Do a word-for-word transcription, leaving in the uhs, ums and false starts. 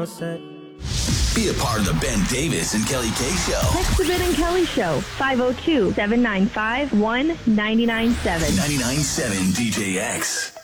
all set. Be a part of the Ben Davis and Kelly K Show. Text the Ben and Kelly Show, five oh two, seven nine five, one nine nine seven. nine nine seven D J X.